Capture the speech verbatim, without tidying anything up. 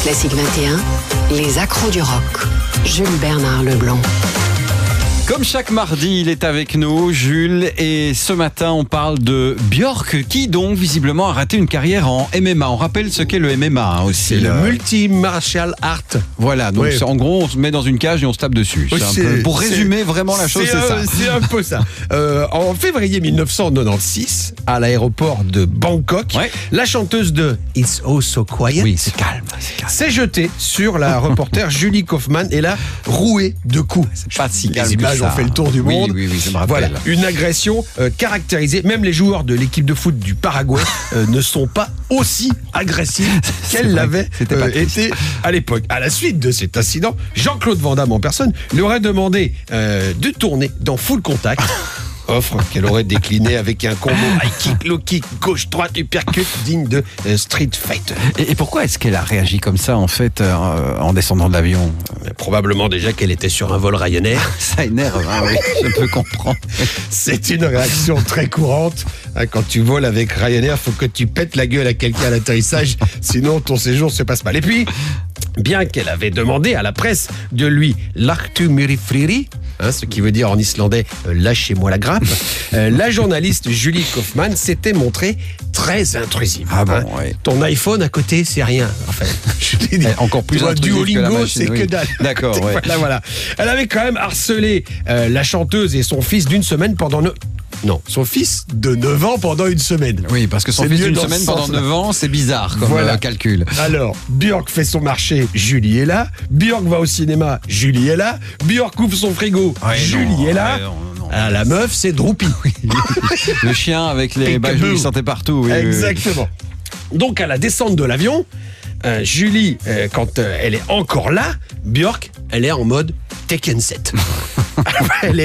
Classique vingt et un, les accros du rock. Jules Bernard Leblanc. Comme chaque mardi, il est avec nous, Jules, et ce matin, on parle de Björk, qui donc visiblement a raté une carrière en M M A. On rappelle ce qu'est le M M A hein, aussi. C'est le multi-martial art. Voilà, donc Ouais. c'est- en gros, on se met dans une cage et on se tape dessus. Oui, C'est un c'est- peu- pour c'est- résumer vraiment la chose, c'est un- ça. C'est un peu ça. Euh, en février mille neuf cent quatre-vingt-seize, à l'aéroport de Bangkok, Ouais. la chanteuse de It's Oh So Quiet Oui, c'est calme, c'est calme. s'est jetée sur la reporter Julie Kaufman et l'a rouée de coups. C'est pas si Les calme que images ça. ont fait le tour du Oui, monde. Oui, oui, je me rappelle. Voilà, une agression euh, caractérisée. Même les joueurs de l'équipe de foot du Paraguay euh, ne sont pas aussi agressifs C'est qu'elle vrai, l'avait c'était pas euh, triste. été à l'époque. À la suite de cet incident, Jean-Claude Van Damme en personne lui aurait demandé euh, de tourner dans Full Contact. Offre qu'elle aurait déclinée avec un combo high kick, low kick, gauche, droite, uppercut digne de euh, Street Fighter. Et, et pourquoi est-ce qu'elle a réagi comme ça, en fait, euh, en descendant de l'avion? Mais probablement déjà qu'elle était sur un vol Ryanair. Ça énerve, hein, oui, je peux comprendre. C'est une réaction très courante. Hein, Quand tu voles avec Ryanair, faut que tu pètes la gueule à quelqu'un à l'atterrissage, sinon ton séjour se passe mal. Et puis, bien qu'elle avait demandé à la presse de lui l'actu mirifriri, hein, ce qui veut dire en islandais euh, lâchez-moi la grappe, euh, la journaliste Julie Kaufman s'était montrée très intrusive. Ah bon, hein. ouais. Ton iPhone à côté, c'est rien. Enfin, je t'ai dit. Eh, encore plus Tu vois, intrusive que la Duolingo, machine, c'est oui. que dalle. D'accord, ouais. Voilà, voilà. Elle avait quand même harcelé euh, la chanteuse et son fils d'une semaine pendant... Ne... Non, son fils de neuf ans pendant une semaine. Oui, parce que son C'est fils mieux d'une dans ce semaine pendant sens-là. neuf ans, c'est bizarre comme Voilà. euh, calcul. Alors, Björk fait son marché, Julie est là. Björk va au cinéma, Julie est là. Björk ouvre son frigo, Ouais, Julie non, est là. ouais, non, non. Ah, la meuf, c'est Droopy. Le chien avec les Peekaboo. bajoux qui sortaient partout. Oui, oui, oui. Exactement. Donc, à la descente de l'avion, euh, Julie, euh, quand euh, elle est encore là, Björk, elle est en mode Tekken sept. Elle est